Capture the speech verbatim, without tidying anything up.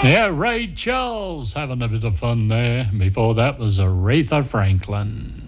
Yeah, Ray Charles having a bit of fun there. Before that was Aretha Franklin.